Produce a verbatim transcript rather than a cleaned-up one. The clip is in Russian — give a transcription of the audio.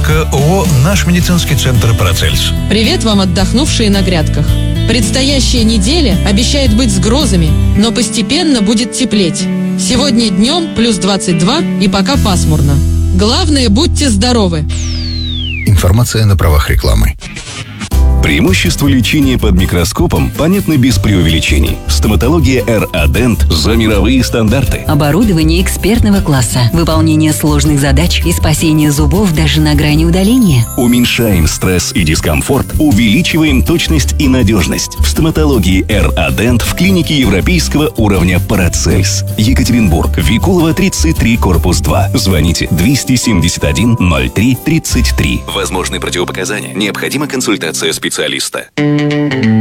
выпуска ООО «Наш медицинский центр Парацельс». Привет вам, отдохнувшие на грядках. Предстоящая неделя обещает быть с грозами, но постепенно будет теплеть. Сегодня днем плюс двадцать два и пока пасмурно. Главное, будьте здоровы. Информация на правах рекламы. Преимущества лечения под микроскопом понятны без преувеличений. Стоматология эр а Dent за мировые стандарты. Оборудование экспертного класса, выполнение сложных задач и спасение зубов даже на грани удаления. Уменьшаем стресс и дискомфорт, увеличиваем точность и надежность. В стоматологии эр а Dent в клинике европейского уровня Парацельс. Екатеринбург, Викулова, тридцать три, корпус два. Звоните двести семьдесят один ноль три тридцать три. Возможны противопоказания. Необходима консультация специалиста.